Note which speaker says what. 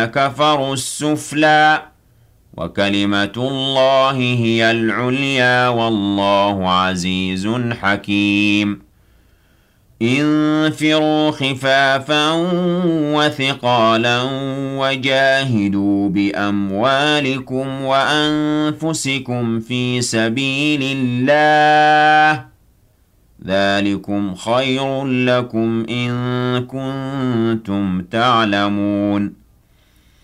Speaker 1: كفروا السفلى وكلمة الله هي العليا والله عزيز حكيم انفروا خفافا وثقالا وجاهدوا بأموالكم وأنفسكم في سبيل الله ذلكم خير لكم إن كنتم تعلمون